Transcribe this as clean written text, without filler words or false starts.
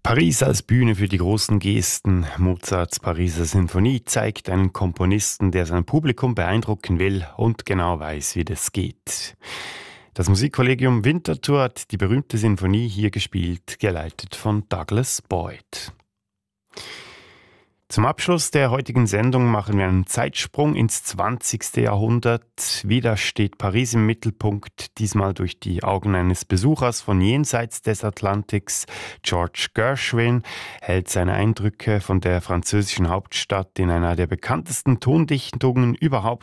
Paris als Bühne für die großen Gesten. Mozarts Pariser Sinfonie zeigt einen Komponisten, der sein Publikum beeindrucken will und genau weiß, wie das geht. Das Musikkollegium Winterthur hat die berühmte Sinfonie hier gespielt, geleitet von Douglas Boyd. Zum Abschluss der heutigen Sendung machen wir einen Zeitsprung ins 20. Jahrhundert. Wieder steht Paris im Mittelpunkt, diesmal durch die Augen eines Besuchers von jenseits des Atlantiks. George Gershwin hält seine Eindrücke von der französischen Hauptstadt in einer der bekanntesten Tondichtungen überhaupt